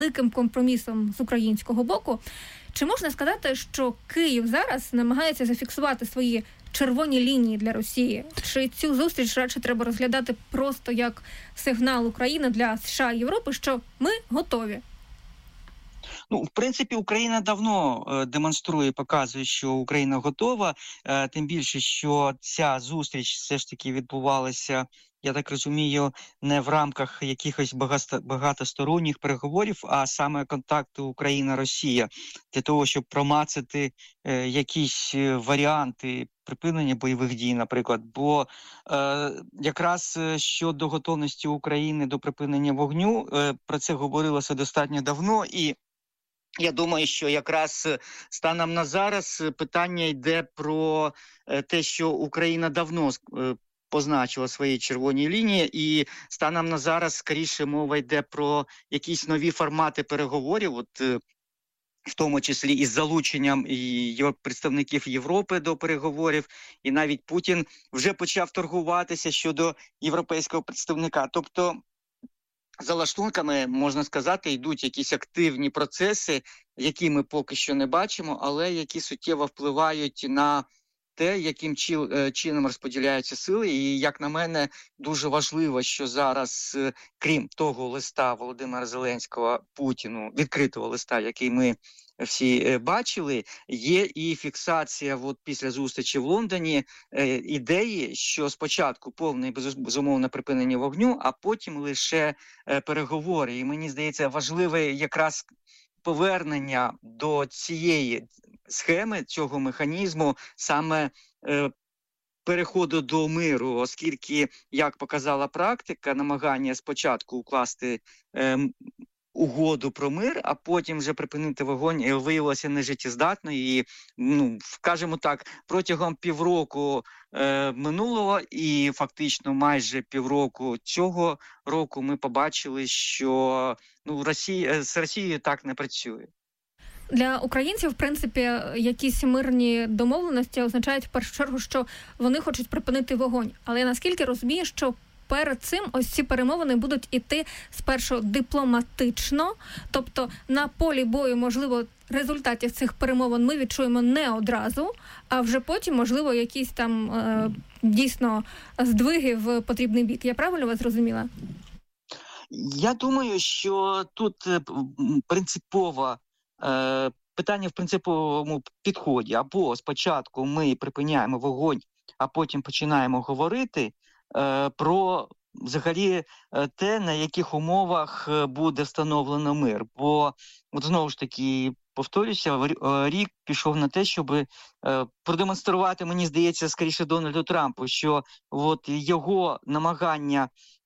великим компромісом з українського боку. Чи можна сказати, що Київ зараз намагається зафіксувати свої червоні лінії для Росії? Чи цю зустріч радше треба розглядати просто як сигнал України для США і Європи, що ми готові? В принципі, Україна давно демонструє, показує, що Україна готова, тим більше, що ця зустріч все ж таки відбувалася, я так розумію, не в рамках якихось багатосторонніх переговорів, а саме контакту Україна-Росія, для того, щоб промацати якісь варіанти припинення бойових дій, наприклад. Бо якраз щодо готовності України до припинення вогню, про це говорилося достатньо давно, і я думаю, що якраз станом на зараз питання йде про те, що Україна давно позначила свої червоні лінії, і станом на зараз, скоріше, мова йде про якісь нові формати переговорів, в тому числі із залученням і представників Європи до переговорів, і навіть Путін вже почав торгуватися щодо європейського представника. Тобто, за лаштунками, можна сказати, йдуть якісь активні процеси, які ми поки що не бачимо, але які суттєво впливають на те, яким чином розподіляються сили. І, як на мене, дуже важливо, що зараз, крім того листа Володимира Зеленського Путіну, відкритого листа, який ми всі бачили, є і фіксація після зустрічі в Лондоні ідеї, що спочатку повне безумовне припинення вогню, а потім лише переговори. І мені здається, важливе якраз повернення до цієї схеми, цього механізму, саме переходу до миру, оскільки, як показала практика, намагання спочатку укласти угоду про мир, а потім вже припинити вогонь, виявилося нежиттєздатною. І, скажімо так, протягом півроку минулого і фактично майже півроку цього року ми побачили, що з Росією так не працює. Для українців, в принципі, якісь мирні домовленості означають в першу чергу, що вони хочуть припинити вогонь. Але я наскільки розумію, що перед цим ось ці перемовини будуть іти спершу дипломатично, тобто на полі бою, можливо, результатів цих перемовин ми відчуємо не одразу, а вже потім, можливо, якісь там дійсно здвиги в потрібний бік. Я правильно вас зрозуміла? Я думаю, що тут принципово питання в принциповому підході. Або спочатку ми припиняємо вогонь, а потім починаємо говорити про взагалі те, на яких умовах буде встановлено мир. Бо, знову ж таки, повторюся, рік пішов на те, щоб продемонструвати, мені здається, скоріше Дональду Трампу, що його намагання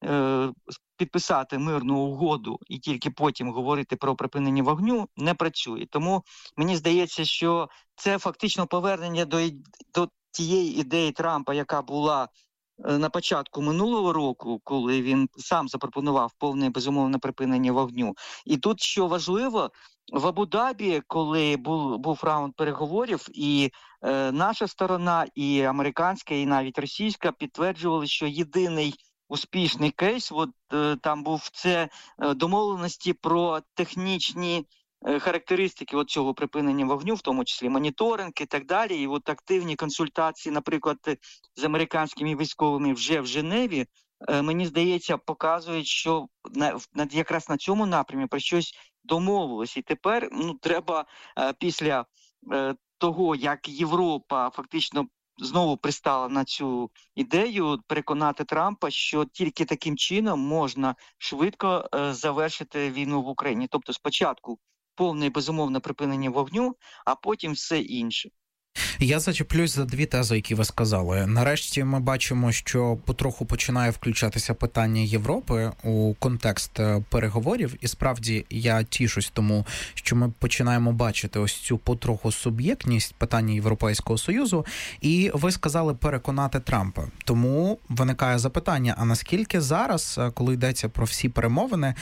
підписати мирну угоду і тільки потім говорити про припинення вогню не працює. Тому мені здається, що це фактично повернення до тієї ідеї Трампа, яка була на початку минулого року, коли він сам запропонував повне безумовне припинення вогню. І тут, що важливо, в Абу-Дабі, коли був раунд переговорів, і наша сторона, і американська, і навіть російська підтверджували, що єдиний успішний кейс, там був це домовленості про технічні характеристики цього припинення вогню, в тому числі моніторинг і так далі. І активні консультації, наприклад, з американськими військовими вже в Женеві, мені здається, показують, що якраз на цьому напрямі про щось домовилось. І тепер треба після того, як Європа фактично знову пристала на цю ідею, переконати Трампа, що тільки таким чином можна швидко завершити війну в Україні. Тобто спочатку повне і безумовне припинення вогню, а потім все інше. Я зачеплюсь за дві тези, які ви сказали. Нарешті ми бачимо, що потроху починає включатися питання Європи у контекст переговорів. І справді я тішусь тому, що ми починаємо бачити ось цю потроху суб'єктність питання Європейського Союзу. І ви сказали переконати Трампа. Тому виникає запитання, а наскільки зараз, коли йдеться про всі перемовини,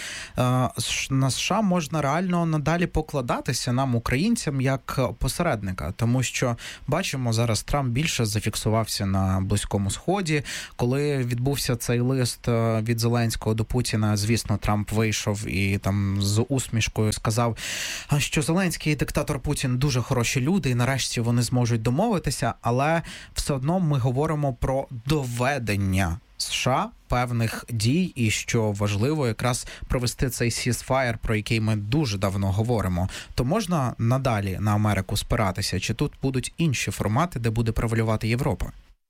на США можна реально надалі покладатися нам, українцям, як посередника? Тому що бачимо, зараз Трамп більше зафіксувався на Близькому Сході. Коли відбувся цей лист від Зеленського до Путіна, звісно, Трамп вийшов і там з усмішкою сказав, що Зеленський і диктатор Путін дуже хороші люди, і нарешті вони зможуть домовитися, але все одно ми говоримо про доведення США певних дій, і що важливо якраз провести цей ceasefire, про який ми дуже давно говоримо. То можна надалі на Америку спиратися? Чи тут будуть інші формати, де буде превалювати Європа?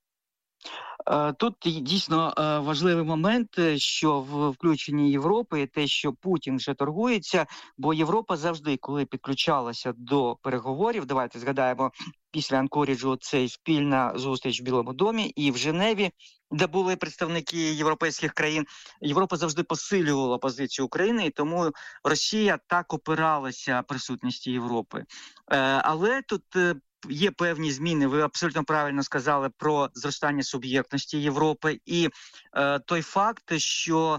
Тут дійсно важливий момент, що в включенні Європи, те, що Путін вже торгується, бо Європа завжди, коли підключалася до переговорів, давайте згадаємо, після Анкоріджу цей спільна зустріч в Білому домі і в Женеві, де були представники європейських країн, Європа завжди посилювала позицію України, і тому Росія так опиралася присутністю Європи. Але тут є певні зміни, ви абсолютно правильно сказали про зростання суб'єктності Європи і той факт, що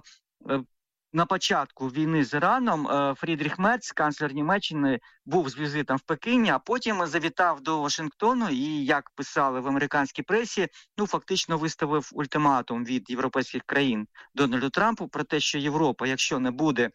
на початку війни з Іраном Фрідріх Мерц, канцлер Німеччини, був з візитом в Пекіні, а потім завітав до Вашингтону і, як писали в американській пресі, фактично виставив ультиматум від європейських країн Дональду Трампу про те, що Європа, якщо не буде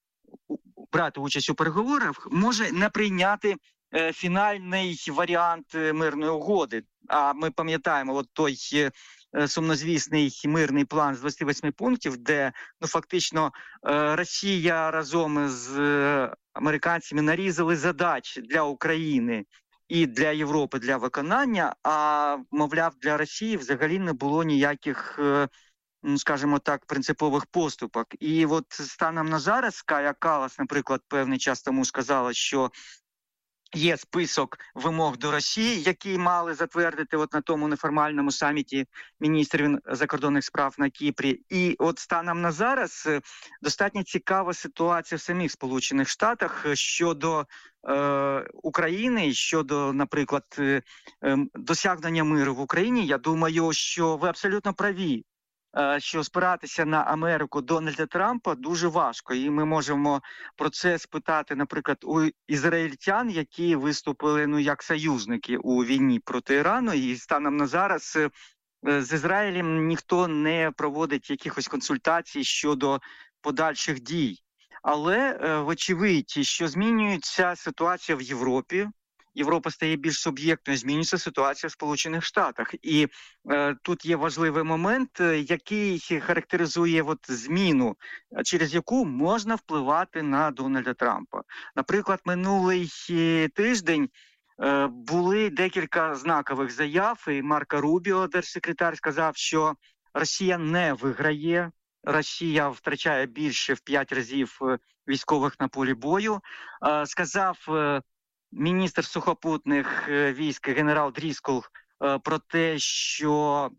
брати участь у переговорах, може не прийняти фінальний варіант мирної угоди. А ми пам'ятаємо от той сумнозвісний мирний план з 28 пунктів, де фактично Росія разом з американцями нарізали задач для України і для Європи для виконання, а, мовляв, для Росії взагалі не було ніяких, скажімо так, принципових поступок. І от станом на зараз Кая Каллас, наприклад, певний час тому сказала, що є список вимог до Росії, які мали затвердити от на тому неформальному саміті міністрів закордонних справ на Кіпрі. І от станом на зараз достатньо цікава ситуація в самих Сполучених Штатах щодо України, щодо, наприклад, досягнення миру в Україні. Я думаю, що ви абсолютно праві, що спиратися на Америку Дональда Трампа дуже важко. І ми можемо про це спитати, наприклад, у ізраїльтян, які виступили як союзники у війні проти Ірану. І станом на зараз з Ізраїлем ніхто не проводить якихось консультацій щодо подальших дій. Але вочевидь, що змінюється ситуація в Європі, Європа стає більш суб'єктною, змінюється ситуація в Сполучених Штатах. І тут є важливий момент, який характеризує зміну, через яку можна впливати на Дональда Трампа. Наприклад, минулий тиждень були декілька знакових заяв, і Марко Рубіо, держсекретар, сказав, що Росія не виграє, Росія втрачає більше в 5 разів військових на полі бою. Сказав міністр сухопутних військ генерал Дріскол про те, що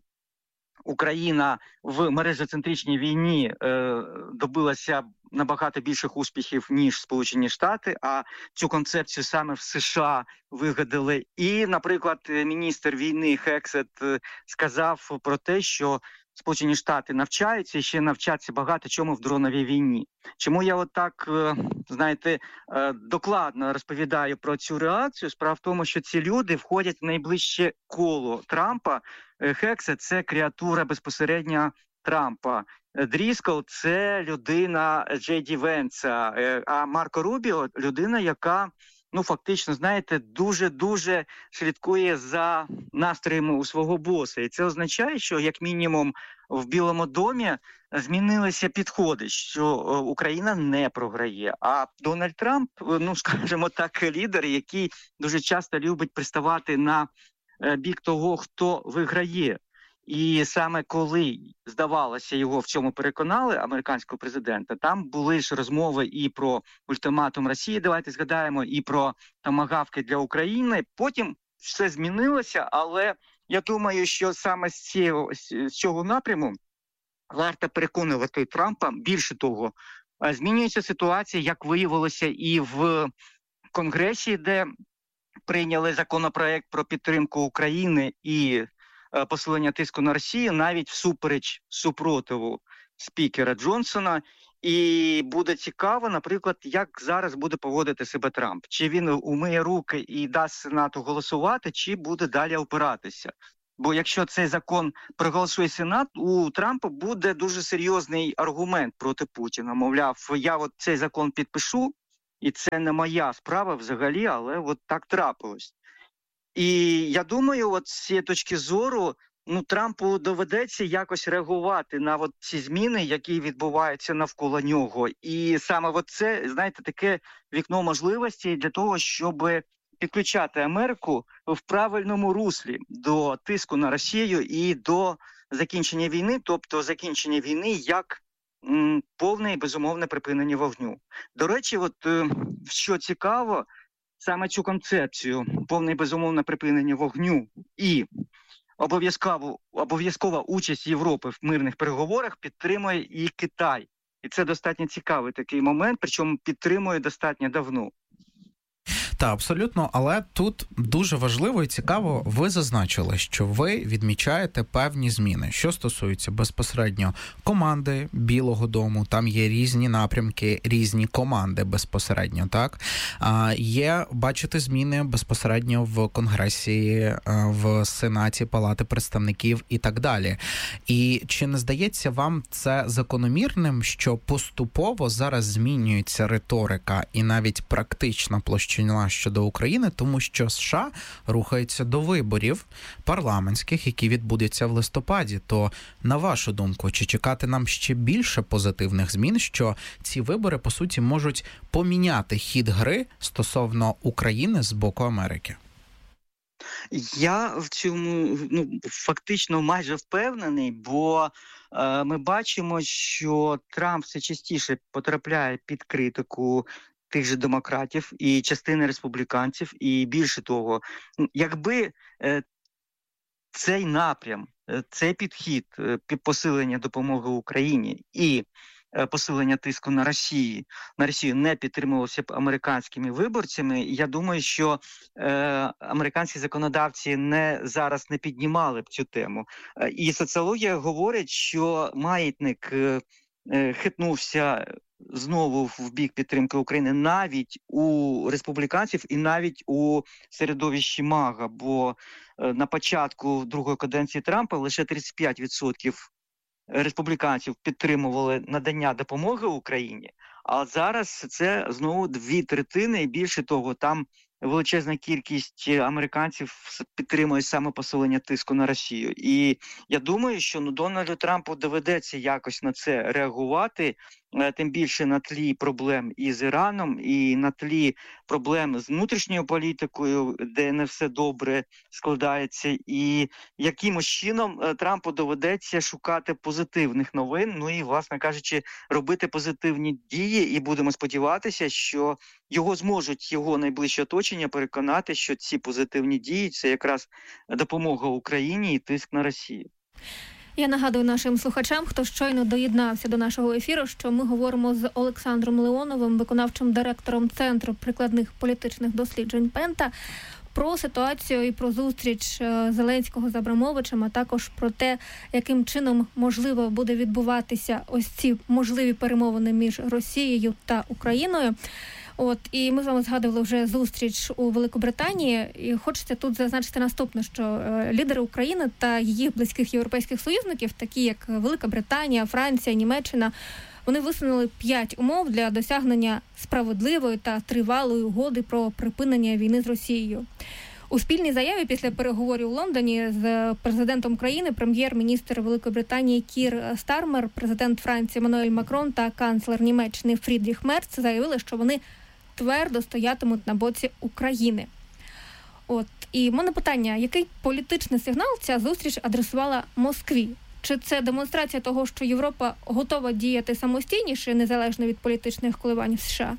Україна в мережоцентричній війні добилася набагато більших успіхів, ніж Сполучені Штати, а цю концепцію саме в США вигадали. І, наприклад, міністр війни Хексет сказав про те, що Сполучені Штати навчаються і ще навчаться багато чому в дроновій війні. Чому я отак, докладно розповідаю про цю реакцію? Справа в тому, що ці люди входять в найближче коло Трампа. Хексет – це креатура безпосередньо Трампа. Дріскол – це людина Джей Ді Венса, а Марко Рубіо – людина, яка фактично, дуже-дуже слідкує за настроєм у свого боса. І це означає, що, як мінімум, в Білому домі змінилися підходи, що Україна не програє. А Дональд Трамп, скажімо так, лідер, який дуже часто любить приставати на бік того, хто виграє. І саме коли, здавалося, його в цьому переконали, американського президента, там були ж розмови і про ультиматум Росії, давайте згадаємо, і про томагавки для України. Потім все змінилося, але я думаю, що саме з цього напряму варто переконувати Трампа. Більше того, змінюється ситуація, як виявилося, і в Конгресі, де прийняли законопроект про підтримку України і посилення тиску на Росію, навіть всупереч супротиву спікера Джонсона. І буде цікаво, наприклад, як зараз буде поводити себе Трамп. Чи він умиє руки і дасть Сенату голосувати, чи буде далі опиратися. Бо якщо цей закон проголосує Сенат, у Трампа буде дуже серйозний аргумент проти Путіна. Мовляв, я от цей закон підпишу, і це не моя справа взагалі, але от так трапилось. І я думаю, от з цієї точки зору, Трампу доведеться якось реагувати на от ці зміни, які відбуваються навколо нього. І саме от це, знаєте, таке вікно можливостей для того, щоб підключати Америку в правильному руслі до тиску на Росію і до закінчення війни, тобто закінчення війни як повне і безумовне припинення вогню. До речі, от що цікаво, саме цю концепцію повне і безумовне припинення вогню і обов'язкова участь Європи в мирних переговорах підтримує і Китай. І це достатньо цікавий такий момент, причому підтримує достатньо давно. Так, абсолютно, але тут дуже важливо і цікаво, ви зазначили, що ви відмічаєте певні зміни, що стосується безпосередньо команди Білого дому, там є різні напрямки, різні команди безпосередньо, так? Є, бачите, зміни безпосередньо в Конгресі, в Сенаті, Палати представників і так далі. І чи не здається вам це закономірним, що поступово зараз змінюється риторика і навіть практична площина щодо України, тому що США рухаються до виборів парламентських, які відбудуться в листопаді. То, на вашу думку, чи чекати нам ще більше позитивних змін, що ці вибори, по суті, можуть поміняти хід гри стосовно України з боку Америки? Я в цьому фактично майже впевнений, бо ми бачимо, що Трамп все частіше потрапляє під критику тих же демократів і частини республіканців, і більше того, якби цей напрям, цей підхід посилення допомоги Україні і посилення тиску на Росію не підтримувалося б американськими виборцями, я думаю, що американські законодавці зараз не піднімали б цю тему. І соціологія говорить, що маятник хитнувся знову в бік підтримки України навіть у республіканців і навіть у середовищі МАГА, бо на початку другої каденції Трампа лише 35% республіканців підтримували надання допомоги Україні, а зараз це знову 2/3, і більше того, там величезна кількість американців підтримує саме посилення тиску на Росію. І я думаю, що Дональду Трампу доведеться якось на це реагувати, тим більше на тлі проблем із Іраном і на тлі проблем з внутрішньою політикою, де не все добре складається. І якимось чином Трампу доведеться шукати позитивних новин, і, власне кажучи, робити позитивні дії. І будемо сподіватися, що його найближче оточення переконати, що ці позитивні дії – це якраз допомога Україні і тиск на Росію. Я нагадую нашим слухачам, хто щойно доєднався до нашого ефіру, що ми говоримо з Олександром Леоновим, виконавчим директором Центру прикладних політичних досліджень Пента, про ситуацію і про зустріч Зеленського з Абрамовичем, а також про те, яким чином можливо буде відбуватися ось ці можливі перемовини між Росією та Україною. І ми з вами згадували вже зустріч у Великобританії, і хочеться тут зазначити наступне, що лідери України та її близьких європейських союзників, такі як Велика Британія, Франція, Німеччина, вони висунули 5 умов для досягнення справедливої та тривалої угоди про припинення війни з Росією. У спільній заяві після переговорів у Лондоні з президентом країни прем'єр-міністр Великої Британії Кір Стармер, президент Франції Еммануель Макрон та канцлер Німеччини Фрідріх Мерц заявили, що вони твердо стоятимуть на боці України. І в мене питання, який політичний сигнал ця зустріч адресувала Москві? Чи це демонстрація того, що Європа готова діяти самостійніше, незалежно від політичних коливань США?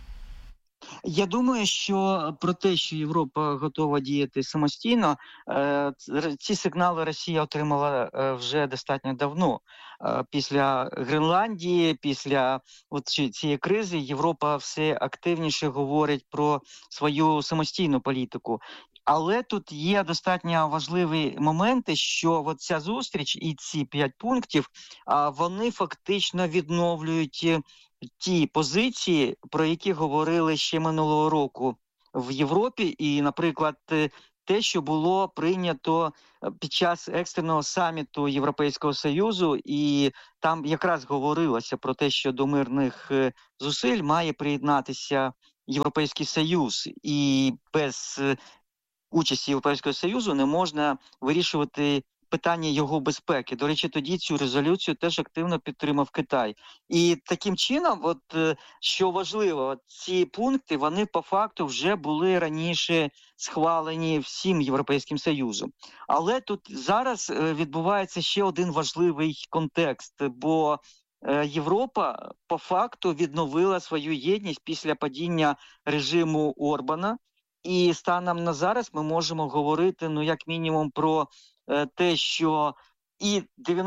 Я думаю, що про те, що Європа готова діяти самостійно, ці сигнали Росія отримала вже достатньо давно. Після Гренландії, після цієї кризи Європа все активніше говорить про свою самостійну політику. Але тут є достатньо важливі моменти, що от ця зустріч і ці 5 пунктів, вони фактично відновлюють ті позиції, про які говорили ще минулого року в Європі. І, наприклад, те, що було прийнято під час екстреного саміту Європейського Союзу, і там якраз говорилося про те, що до мирних зусиль має приєднатися Європейський Союз, і без участі Європейського Союзу не можна вирішувати питання його безпеки. До речі, тоді цю резолюцію теж активно підтримав Китай. І таким чином, що важливо, ці пункти, вони по факту вже були раніше схвалені всім Європейським Союзом. Але тут зараз відбувається ще один важливий контекст, бо Європа по факту відновила свою єдність після падіння режиму Орбана. І станом на зараз ми можемо говорити, як мінімум, про те, що і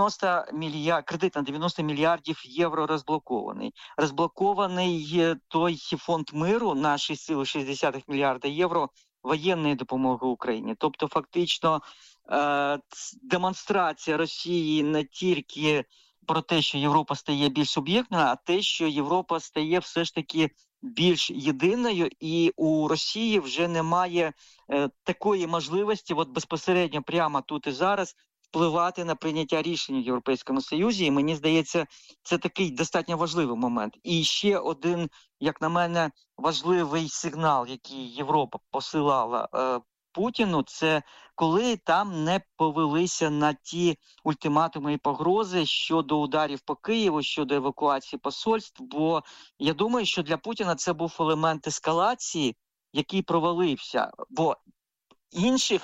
кредит на 90 мільярдів євро розблокований. Розблокований той фонд миру на 6,6 мільярда євро воєнної допомоги Україні. Тобто, фактично, демонстрація Росії не тільки про те, що Європа стає більш суб'єктною, а те, що Європа стає все ж таки більш єдиною, і у Росії вже немає такої можливості безпосередньо прямо тут і зараз впливати на прийняття рішень в Європейському Союзі. І мені здається, це такий достатньо важливий момент. І ще один, як на мене, важливий сигнал, який Європа посилала Путіну, це коли там не повелися на ті ультиматуми і погрози щодо ударів по Києву, щодо евакуації посольств, бо я думаю, що для Путіна це був елемент ескалації, який провалився, бо інших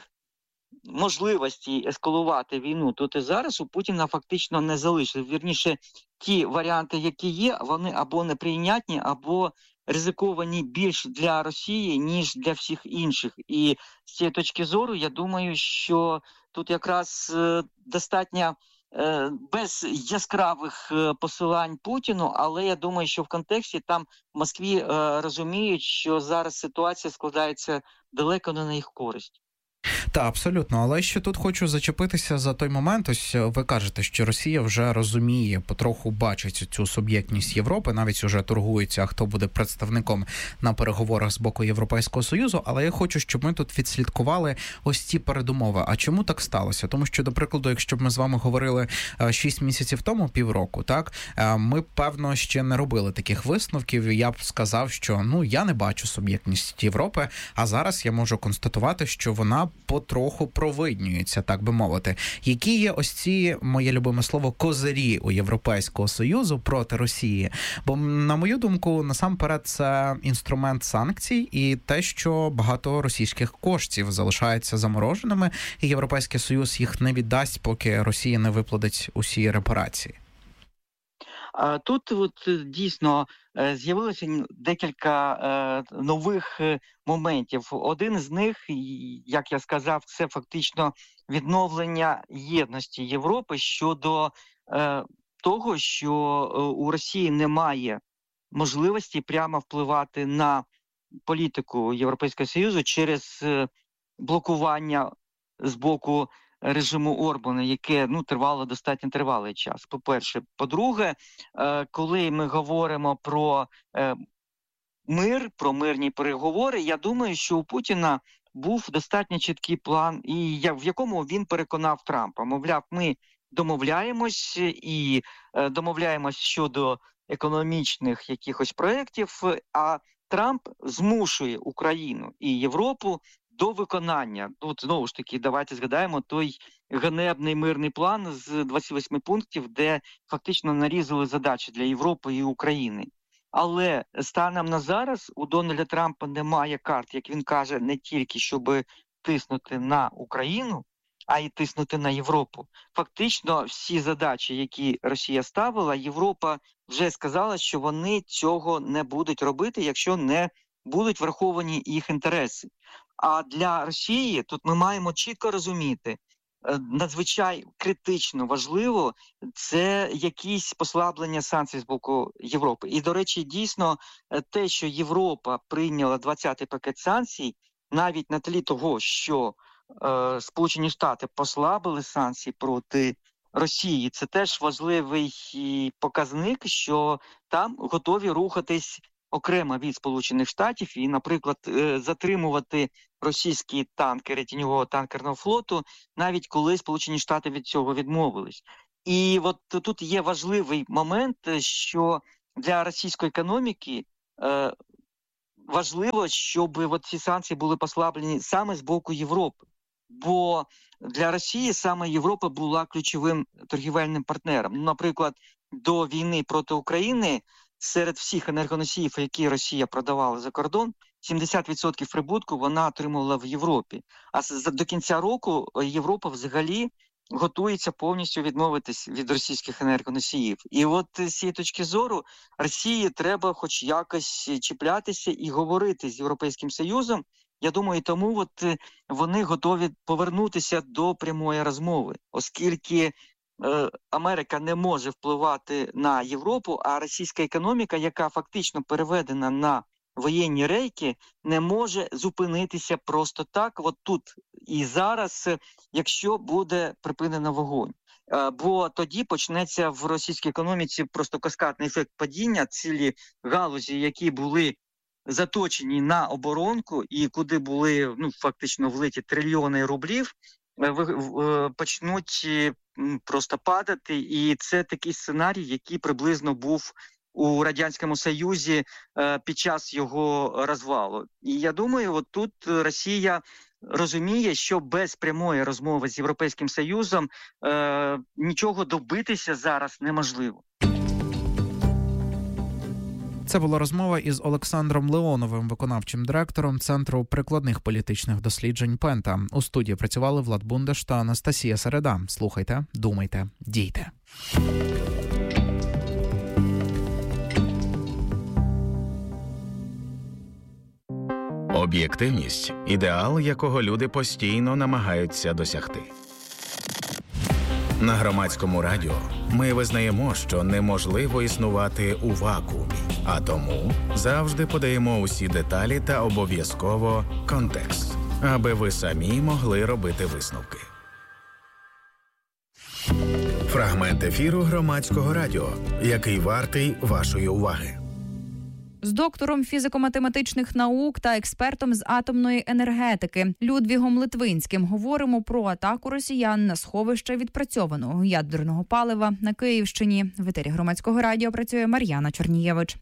можливостей ескалувати війну тут і зараз у Путіна фактично не залишилось. Вірніше, ті варіанти, які є, вони або неприйнятні, або ризиковані більш для Росії, ніж для всіх інших. І з цієї точки зору, я думаю, що тут якраз достатньо без яскравих посилань Путіну, але я думаю, що в контексті там в Москві розуміють, що зараз ситуація складається далеко не на їх користь. Так, абсолютно. Але ще тут хочу зачепитися за той момент. Ось ви кажете, що Росія вже розуміє, потроху бачить цю суб'єктність Європи, навіть уже торгується, хто буде представником на переговорах з боку Європейського Союзу. Але я хочу, щоб ми тут відслідкували ось ці передумови. А чому так сталося? Тому що, до прикладу, якщо б ми з вами говорили 6 місяців тому, півроку, так, ми, певно, ще не робили таких висновків. Я б сказав, що, я не бачу суб'єктність Європи, а зараз я можу констатувати, що вона потроху провиднюється, так би мовити. Які є ось ці, моє любиме слово, козирі у Європейського Союзу проти Росії? Бо, на мою думку, насамперед це інструмент санкцій і те, що багато російських коштів залишаються замороженими, і Європейський Союз їх не віддасть, поки Росія не виплатить усі репарації. Тут дійсно з'явилося декілька нових моментів. Один з них, як я сказав, це фактично відновлення єдності Європи щодо того, що у Росії немає можливості прямо впливати на політику Європейського Союзу через блокування з боку режиму Орбана, яке тривало достатньо тривалий час. По-перше. По-друге, коли ми говоримо про мир, про мирні переговори, я думаю, що у Путіна був достатньо чіткий план, і в якому він переконав Трампа. Мовляв, ми домовляємось і домовляємось щодо економічних якихось проєктів, а Трамп змушує Україну і Європу до виконання. Тут, знову ж таки, давайте згадаємо той ганебний мирний план з 28 пунктів, де фактично нарізали задачі для Європи і України. Але станом на зараз у Дональда Трампа немає карт, як він каже, не тільки щоб тиснути на Україну, а й тиснути на Європу. Фактично всі задачі, які Росія ставила, Європа вже сказала, що вони цього не будуть робити, якщо не будуть враховані їх інтереси. А для Росії тут ми маємо чітко розуміти, надзвичай критично важливо це якісь послаблення санкцій з боку Європи. І, до речі, дійсно те, що Європа прийняла 20-й пакет санкцій, навіть на тлі того, що Сполучені Штати послабили санкції проти Росії, це теж важливий показник, що там готові рухатись окремо від Сполучених Штатів і, наприклад, затримувати російські танкери тіньового танкерного флоту, навіть коли Сполучені Штати від цього відмовились. І от тут є важливий момент, що для російської економіки важливо, щоб ці санкції були послаблені саме з боку Європи. Бо для Росії саме Європа була ключовим торгівельним партнером. Наприклад, до війни проти України серед всіх енергоносіїв, які Росія продавала за кордон, 70% прибутку вона отримувала в Європі. А до кінця року Європа взагалі готується повністю відмовитись від російських енергоносіїв. І от з цієї точки зору Росії треба хоч якось чіплятися і говорити з Європейським Союзом. Я думаю, тому вони готові повернутися до прямої розмови, оскільки Америка не може впливати на Європу, а російська економіка, яка фактично переведена на воєнні рейки, не може зупинитися просто так, от тут і зараз, якщо буде припинено вогонь. Бо тоді почнеться в російській економіці просто каскадний ефект падіння, цілі галузі, які були заточені на оборонку і куди були фактично влиті трильйони рублів, почнуть просто падати. І це такий сценарій, який приблизно був у Радянському Союзі під час його розвалу. І я думаю, тут Росія розуміє, що без прямої розмови з Європейським Союзом нічого добитися зараз неможливо. Це була розмова із Олександром Леоновим, виконавчим директором Центру прикладних політичних досліджень Пента. У студії працювали Влад Бундаш та Анастасія Середа. Слухайте, думайте, дійте. Об'єктивність – ідеал, якого люди постійно намагаються досягти. На Громадському радіо ми визнаємо, що неможливо існувати у вакуумі, а тому завжди подаємо усі деталі та обов'язково контекст, аби ви самі могли робити висновки. Фрагмент ефіру Громадського радіо, який вартий вашої уваги. З доктором фізико-математичних наук та експертом з атомної енергетики Людвігом Литвинським говоримо про атаку росіян на сховище відпрацьованого ядерного палива на Київщині. В етері Громадського радіо працює Мар'яна Чорнієвич.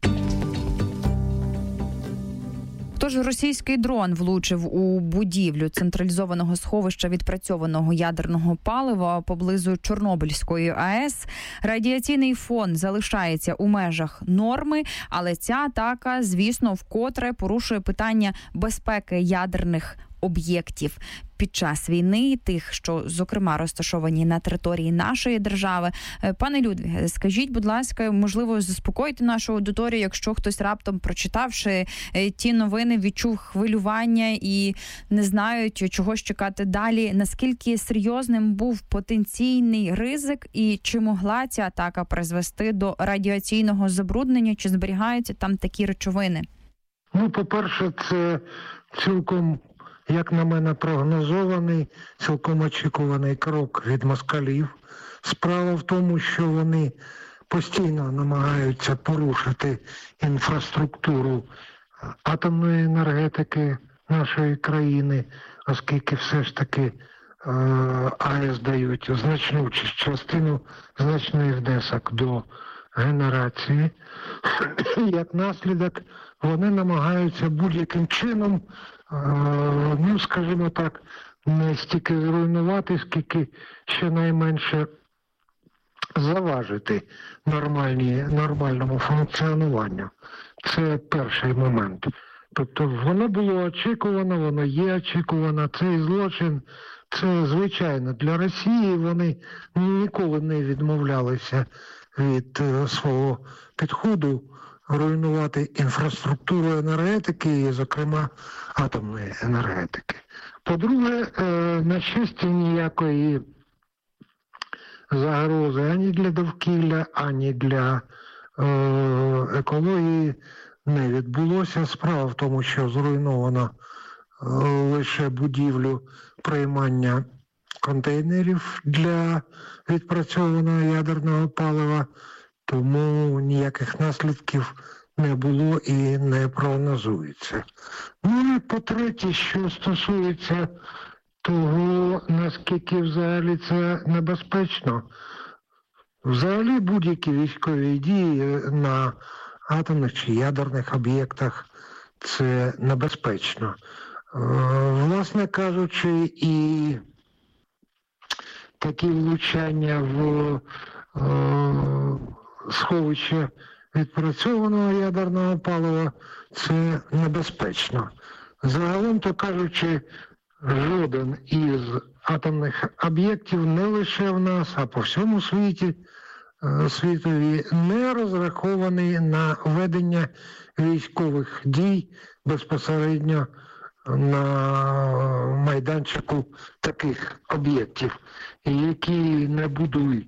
Тож російський дрон влучив у будівлю централізованого сховища відпрацьованого ядерного палива поблизу Чорнобильської АЕС. Радіаційний фон залишається у межах норми, але ця атака, звісно, вкотре порушує питання безпеки ядерних об'єктів під час війни, тих, що, зокрема, розташовані на території нашої держави. Пане Людвіге, скажіть, будь ласка, можливо, заспокоїти нашу аудиторію, якщо хтось раптом, прочитавши ті новини, відчув хвилювання і не знають, чого ж чекати далі. Наскільки серйозним був потенційний ризик і чи могла ця атака призвести до радіаційного забруднення, чи зберігаються там такі речовини? По-перше, це цілком, як на мене, прогнозований, цілком очікуваний крок від москалів. Справа в тому, що вони постійно намагаються порушити інфраструктуру атомної енергетики нашої країни, оскільки все ж таки АЕС дають значну частину, значний внесок до генерації. Як наслідок, вони намагаються будь-яким чином, скажімо так, не стільки зруйнувати, скільки щонайменше заважити нормальному функціонуванню. Це перший момент. Тобто воно було очікувано, воно є очікувано. Цей злочин, це звичайно для Росії, вони ніколи не відмовлялися від свого підходу руйнувати інфраструктуру енергетики, і, зокрема, атомної енергетики. По-друге, на щастя, ніякої загрози ані для довкілля, ані для екології не відбулося. Справа в тому, що зруйновано лише будівлю приймання контейнерів для відпрацьованого ядерного палива, тому ніяких наслідків не було і не прогнозується. Ну і по-третє, що стосується того, наскільки взагалі це небезпечно. Взагалі будь-які військові дії на атомних чи ядерних об'єктах – це небезпечно. Власне кажучи, і такі влучання в сховище відпрацьованого ядерного палива – це небезпечно. Загалом, то кажучи, жоден із атомних об'єктів не лише в нас, а по всьому світові не розрахований на ведення військових дій безпосередньо на майданчику таких об'єктів, які не будують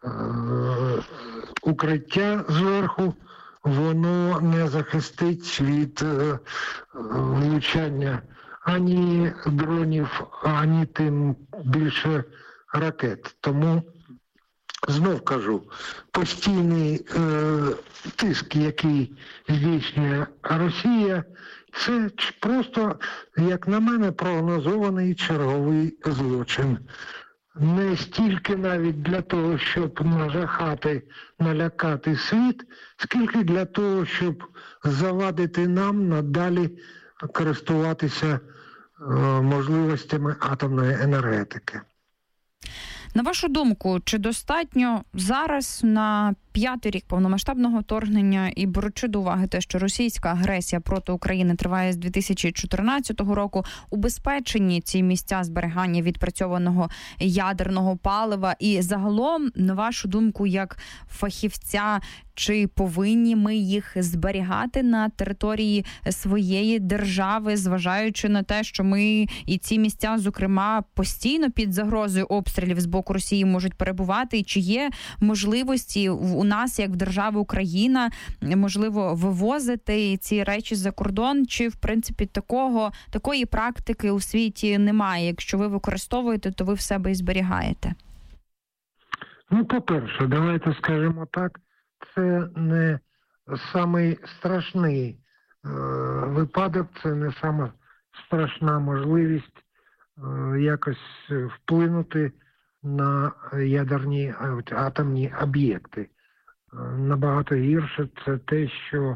укриття зверху, воно не захистить від влучання ані дронів, ані тим більше ракет. Тому, знов кажу, постійний тиск, який здійснює Росія, це просто, як на мене, прогнозований черговий злочин. Не стільки навіть для того, щоб нажахати, налякати світ, скільки для того, щоб завадити нам надалі користуватися можливостями атомної енергетики. На вашу думку, чи достатньо зараз на 5-й рік повномасштабного вторгнення і беручи до уваги те, що російська агресія проти України триває з 2014 року, убезпечені ці місця зберігання відпрацьованого ядерного палива? І загалом, на вашу думку, як фахівця, чи повинні ми їх зберігати на території своєї держави, зважаючи на те, що ми і ці місця, зокрема, постійно під загрозою обстрілів з боку Росії можуть перебувати? І чи є можливості у нас, як в держави Україна, можливо, вивозити ці речі за кордон? Чи, в принципі, такої практики у світі немає? Якщо ви використовуєте, то ви в себе і зберігаєте? Ну, по-перше, давайте скажемо так, це не самий страшний випадок, це не сама страшна можливість якось вплинути на ядерні атомні об'єкти. Набагато гірше це те, що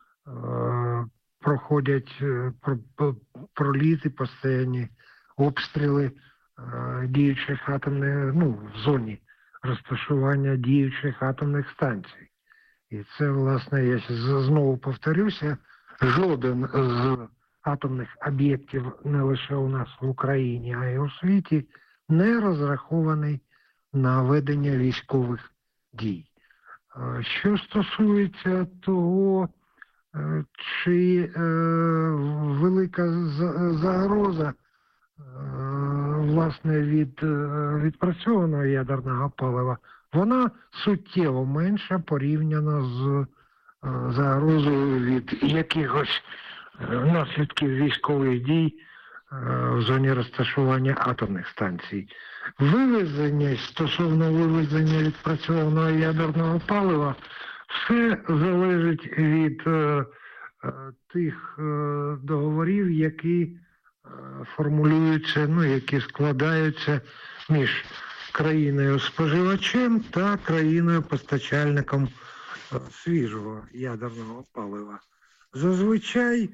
проходять проліти, постійні обстріли діючих атомних, в зоні розташування діючих атомних станцій. І це, власне, я знову повторюся, жоден з атомних об'єктів не лише у нас в Україні, а й у світі не розрахований на ведення військових дій. Що стосується того, чи велика загроза, власне, від відпрацьованого ядерного палива, вона суттєво менша порівняно з загрозою від якихось наслідків військових дій в зоні розташування атомних станцій. Стосовно вивезення відпрацьованого ядерного палива, все залежить від тих договорів, які формулюються, які складаються між країною-споживачем та країною-постачальником свіжого ядерного палива. Зазвичай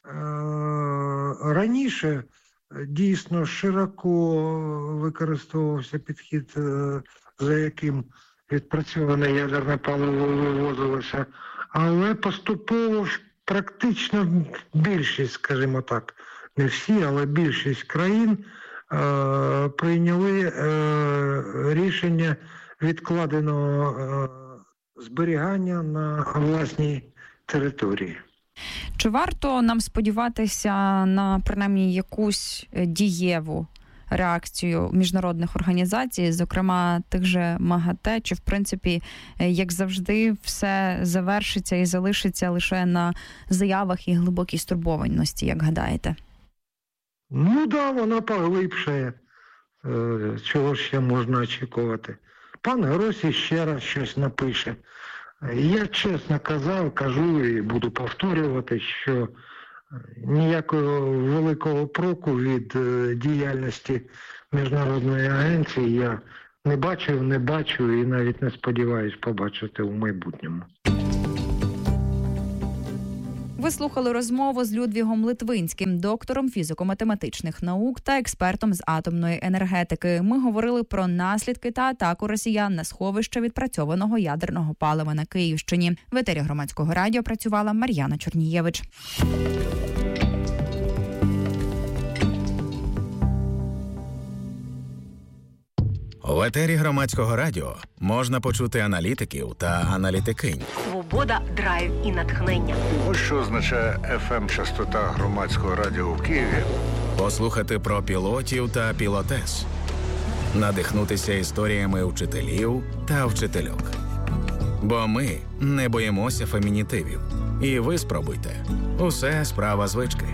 раніше дійсно широко використовувався підхід, за яким відпрацьоване ядерне паливо вивозилося, але поступово практично більшість, скажімо так, не всі, але більшість країн прийняли рішення відкладеного зберігання на власній території. Чи варто нам сподіватися на, принаймні, якусь дієву реакцію міжнародних організацій, зокрема тих же МАГАТЕ, чи, в принципі, як завжди, все завершиться і залишиться лише на заявах і глибокій стурбованості, як гадаєте? Ну да, вона поглибшає. Чого ще можна очікувати? Пан Гросі ще раз щось напише. Я чесно кажу і буду повторювати, що ніякого великого проку від діяльності Міжнародної агенції я не бачу і навіть не сподіваюся побачити у майбутньому. Ви слухали розмову з Людвігом Литвинським, доктором фізико-математичних наук та експертом з атомної енергетики. Ми говорили про наслідки та атаку росіян на сховище відпрацьованого ядерного палива на Київщині. В етері Громадського радіо працювала Мар'яна Чорнієвич. В етері Громадського радіо можна почути аналітиків та аналітикинь. Свобода, драйв і натхнення. Ось що означає FM-частота Громадського радіо в Києві. Послухати про пілотів та пілотес. Надихнутися історіями вчителів та вчительок. Бо ми не боїмося фемінітивів. І ви спробуйте. Усе справа звички.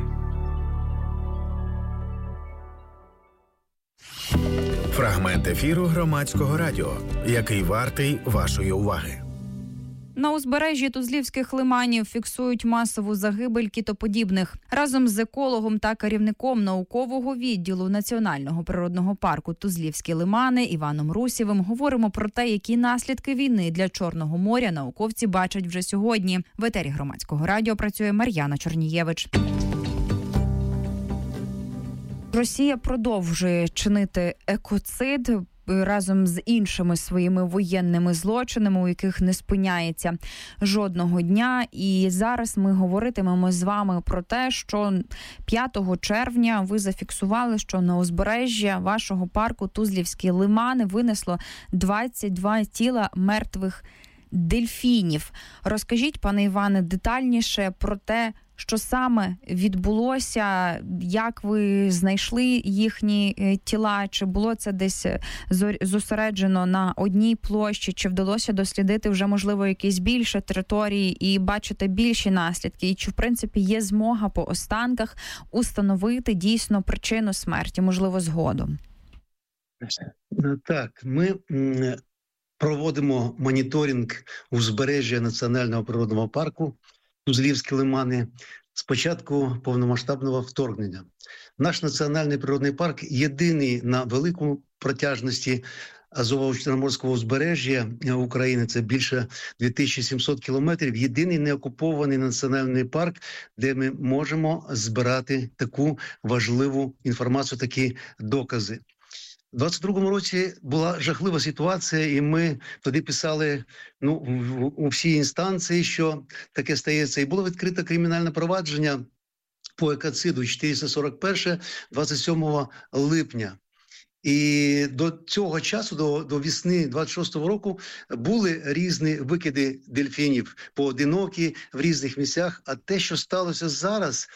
Фрагмент ефіру Громадського радіо, який вартий вашої уваги. На узбережжі Тузлівських лиманів фіксують масову загибель китоподібних. Разом з екологом та керівником наукового відділу Національного природного парку Тузлівські лимани Іваном Русєвим говоримо про те, які наслідки війни для Чорного моря науковці бачать вже сьогодні. В етері Громадського радіо працює Мар'яна Чорнієвич. Росія продовжує чинити екоцид разом з іншими своїми воєнними злочинами, у яких не спиняється жодного дня. І зараз ми говоритимемо з вами про те, що 5 червня ви зафіксували, що на узбережжя вашого парку Тузлівські лимани винесло 22 тіла мертвих дельфінів. Розкажіть, пане Іване, детальніше про те, що саме відбулося, як ви знайшли їхні тіла, чи було це десь зосереджено на одній площі, чи вдалося дослідити вже, можливо, якісь більше території і бачити більші наслідки, і чи, в принципі, є змога по останках установити дійсно причину смерті, можливо, згодом? Так, ми проводимо моніторинг узбережжя Національного природного парку Тузлівські лимани з початку повномасштабного вторгнення. Наш національний природний парк єдиний на великому протяжності Азово-Чорноморського узбережжя України, це більше 2700 кілометрів, єдиний неокупований національний парк, де ми можемо збирати таку важливу інформацію, такі докази. У 22-му році була жахлива ситуація, і ми тоді писали у всі інстанції, що таке стається. І було відкрито кримінальне провадження по екоциду 441 27 липня. І до цього часу, до весни 26-го року, були різні викиди дельфінів, поодинокі в різних місцях. А те, що сталося зараз,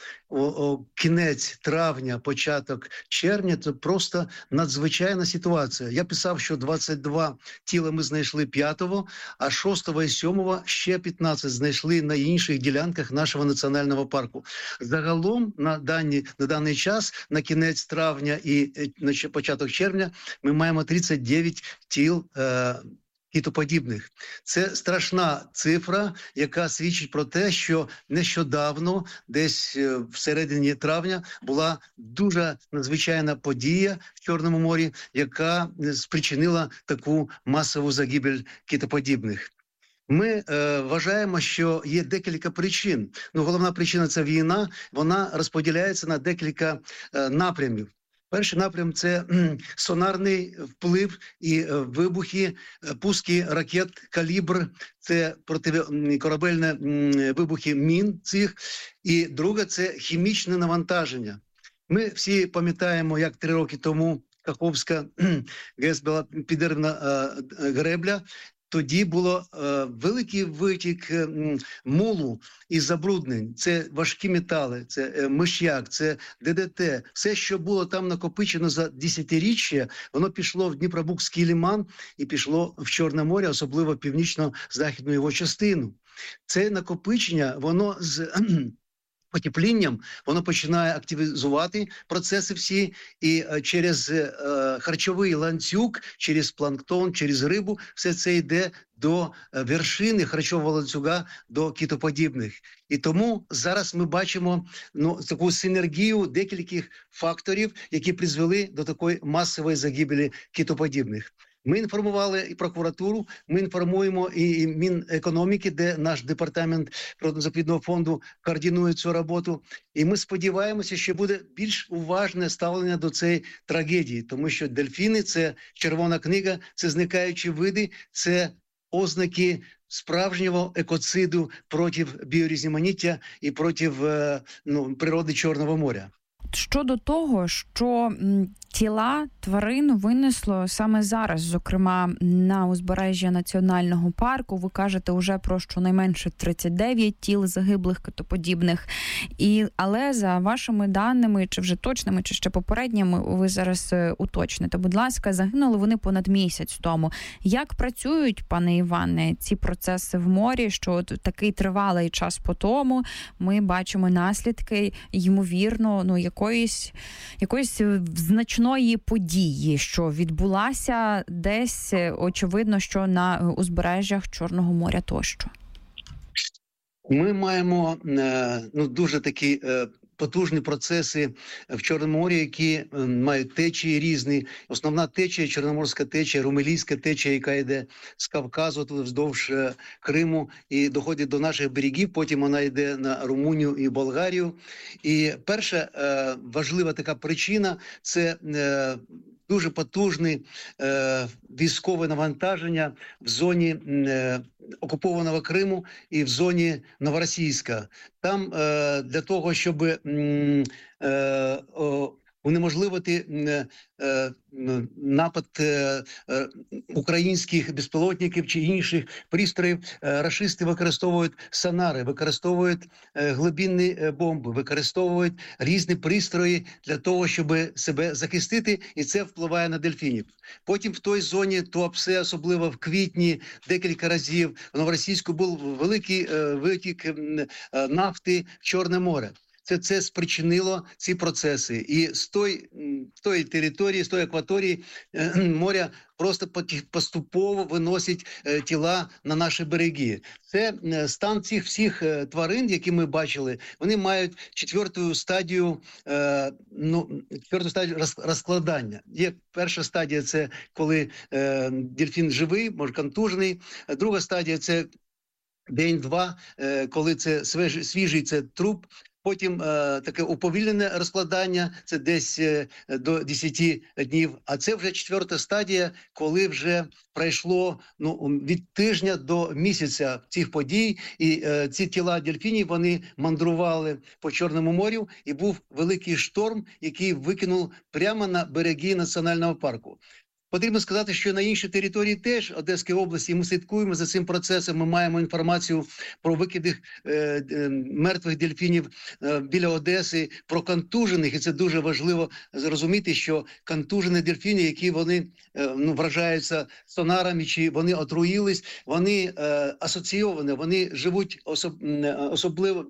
кінець травня, початок червня, це просто надзвичайна ситуація. Я писав, що 22 тіла ми знайшли 5-го, а 6-го і 7-го ще 15 знайшли на інших ділянках нашого національного парку. Загалом на даний час, на кінець травня і на початок червня, ми маємо 39 тіл китоподібних. Це страшна цифра, яка свідчить про те, що нещодавно, десь всередині травня, була дуже надзвичайна подія в Чорному морі, яка спричинила таку масову загибель китоподібних. Ми вважаємо, що є декілька причин. Головна причина – це війна, вона розподіляється на декілька напрямів. Перший напрям – це сонарний вплив і вибухи, пуски ракет «Калібр», це протикорабельні вибухи мін цих. І друге – це хімічне навантаження. Ми всі пам'ятаємо, як 3 роки тому Каховська ГЕС була підірвана гребля. Тоді було великий витік мулу і забруднень. Це важкі метали, це миш'як, це ДДТ. Все, що було там накопичено за десятиріччя, воно пішло в Дніпробузький лиман і пішло в Чорне море, особливо північно-західну його частину. Це накопичення, воно з потеплінням воно починає активізувати процеси всі, і через харчовий ланцюг, через планктон, через рибу, все це йде до вершини харчового ланцюга, до китоподібних. І тому зараз ми бачимо таку синергію декількох факторів, які призвели до такої масової загибелі китоподібних. Ми інформували і прокуратуру, ми інформуємо і Мінекономіки, де наш департамент природно-заповідного фонду координує цю роботу. І ми сподіваємося, що буде більш уважне ставлення до цієї трагедії, тому що дельфіни – це червона книга, це зникаючі види, це ознаки справжнього екоциду проти біорізноманіття і проти природи Чорного моря. Щодо того, що тіла тварин винесло саме зараз, зокрема на узбережжя національного парку, ви кажете уже про щонайменше 39 тіл загиблих китоподібних. Але за вашими даними, чи вже точними, чи ще попередніми, ви зараз уточните, будь ласка, загинули вони понад місяць тому. Як працюють, пане Іване, ці процеси в морі, що такий тривалий час по тому ми бачимо наслідки, ймовірно, якоїсь значної події, що відбулася десь, очевидно, що на узбережжях Чорного моря тощо? Ми маємо дуже такі потужні процеси в Чорному морі, які мають течії різні. Основна течія – Чорноморська течія, Румелійська течія, яка йде з Кавказу вздовж Криму і доходить до наших берегів, потім вона йде на Румунію і Болгарію. І перша важлива така причина – це дуже потужне військове навантаження в зоні окупованого Криму і в зоні Новоросійська. Там для того, щоб унеможливити напад українських безпілотників чи інших пристроїв, рашисти використовують сонари, використовують глибинні бомби, використовують різні пристрої для того, щоб себе захистити, і це впливає на дельфінів. Потім в той зоні Туапсе, особливо в квітні, декілька разів в Новоросійську був великий витік нафти в Чорне море. Це спричинило ці процеси. І з тої території, з тої акваторії моря просто поступово виносять тіла на наші береги. Це стан цих всіх тварин, які ми бачили, вони мають четверту стадію розкладання. Є перша стадія – це коли дельфін живий, може контужений. Друга стадія – це день-два, коли це свіжий, це труп. Потім таке уповільнене розкладання, це десь до 10 днів. А це вже четверта стадія, коли вже пройшло від тижня до місяця цих подій. І ці тіла дельфінів, вони мандрували по Чорному морю, і був великий шторм, який викинув прямо на береги національного парку. Потрібно сказати, що на іншій території теж Одеської області ми слідкуємо за цим процесом, ми маємо інформацію про викиди мертвих дельфінів біля Одеси, про контужених, і це дуже важливо зрозуміти, що контужені дельфіни, які вони вражаються сонарами, чи вони отруїлись, вони асоційовані, вони живуть особливо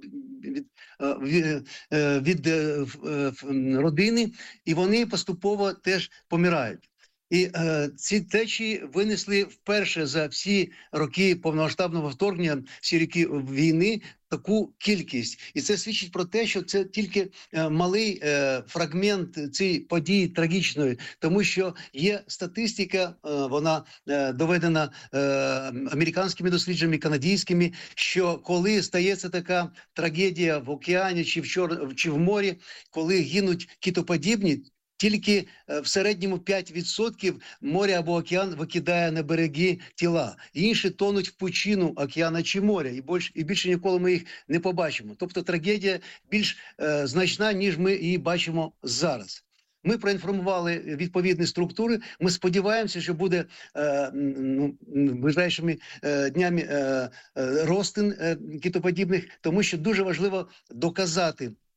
від родини, і вони поступово теж помирають. І ці течії винесли вперше за всі роки повномасштабного вторгнення, всі роки війни, таку кількість. І це свідчить про те, що це тільки малий фрагмент цієї події трагічної, тому що є статистика, вона доведена американськими дослідженнями, канадськими, що коли стається така трагедія в океані чи в морі, коли гинуть китоподібні, тільки в середньому 5% моря або океан викидає на береги тіла. Інші тонуть в пучину океана чи моря, і більше ніколи ми їх не побачимо. Тобто трагедія більш значна, ніж ми її бачимо зараз. Ми проінформували відповідні структури. Ми сподіваємося, що буде ближайшими днями розтин китоподібних, тому що дуже важливо доказати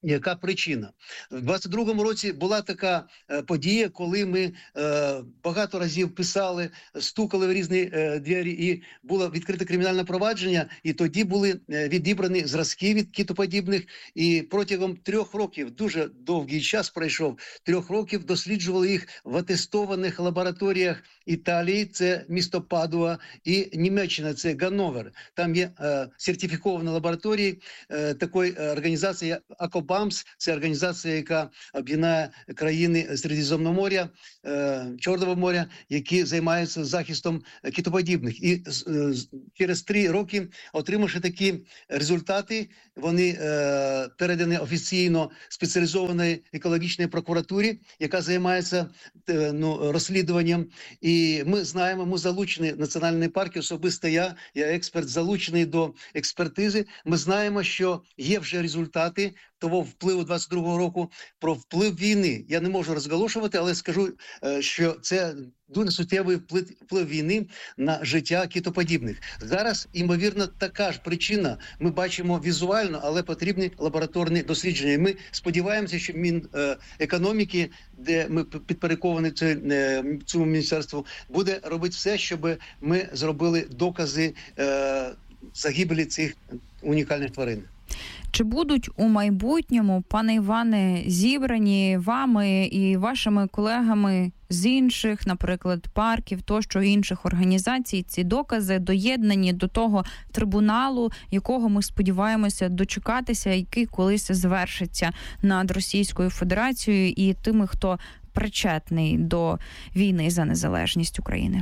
Яка причина? В 22-му році була така подія, коли ми багато разів писали, стукали в різні двері, і було відкрите кримінальне провадження, і тоді були відібрані зразки від китоподібних, і протягом 3 років, дуже довгий час пройшов, 3 років досліджували їх в атестованих лабораторіях Італії, це місто Падуа, і Німеччина, це Ганновер. Там є сертифіковані лабораторії такої організації, як АКОБАМС, це організація, яка об'єднає країни Середземного моря, Чорного моря, які займаються захистом китоподібних. І через 3 роки, отримавши такі результати, вони передані офіційно спеціалізованій екологічній прокуратурі, яка займається розслідуванням. І ми знаємо, ми залучені в національні парки, особисто я експерт, залучений до експертизи. Ми знаємо, що є вже результати того впливу 22-го року, про вплив війни. Я не можу розголошувати, але скажу, що це дуже суттєвий вплив війни на життя китоподібних. Зараз, ймовірно, така ж причина. Ми бачимо візуально, але потрібні лабораторні дослідження. І ми сподіваємося, що Мінекономіки, де ми підпорядковані цьому міністерству, буде робити все, щоб ми зробили докази загибелі цих унікальних тварин. Чи будуть у майбутньому, пане Іване, зібрані вами і вашими колегами з інших, наприклад, парків, тощо інших організацій, ці докази доєднані до того трибуналу, якого ми сподіваємося дочекатися, який колись звершиться над Російською Федерацією і тими, хто причетний до війни за незалежність України?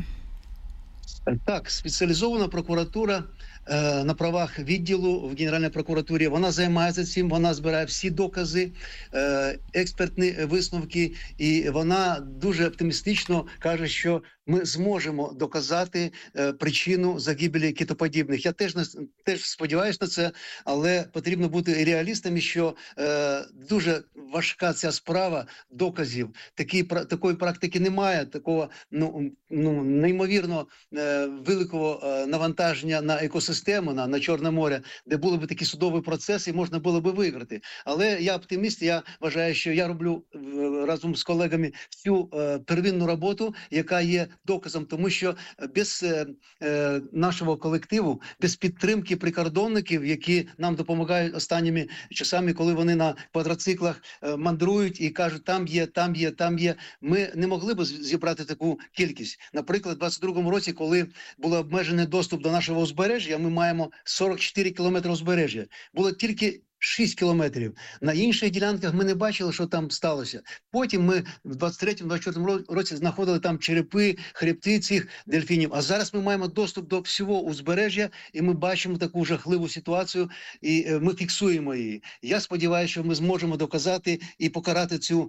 Так, спеціалізована прокуратура на правах відділу в Генеральній прокуратурі, вона займається цим, вона збирає всі докази, експертні висновки, і вона дуже оптимістично каже, що ми зможемо доказати причину загибелі китоподібних. Я теж сподіваюся на це, але потрібно бути реалістами, що дуже важка ця справа доказів. Такої практики немає, такого неймовірно великого навантаження на екосистему, на Чорне море, де були б такі судові процеси і можна було б виграти. Але я оптиміст, я вважаю, що я роблю разом з колегами всю первинну роботу, яка є доказом, тому що без нашого колективу, без підтримки прикордонників, які нам допомагають останніми часами, коли вони на квадроциклах мандрують і кажуть, там є, ми не могли б зібрати таку кількість. Наприклад, у 22-му році, коли був обмежений доступ до нашого узбережжя, ми маємо 44 кілометри узбережжя. Було тільки 6 кілометрів. На інших ділянках ми не бачили, що там сталося. Потім ми в 23-24 році знаходили там черепи, хребти цих дельфінів. А зараз ми маємо доступ до всього узбережжя, і ми бачимо таку жахливу ситуацію, і ми фіксуємо її. Я сподіваюся, що ми зможемо доказати і покарати цю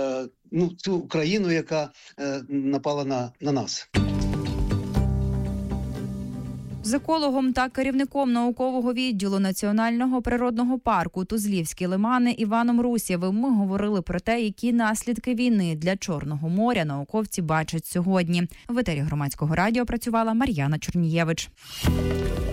країну, яка напала на нас. З екологом та керівником наукового відділу Національного природного парку Тузлівські лимани Іваном Русєвим ми говорили про те, які наслідки війни для Чорного моря науковці бачать сьогодні. В етері Громадського радіо працювала Мар'яна Чорнієвич.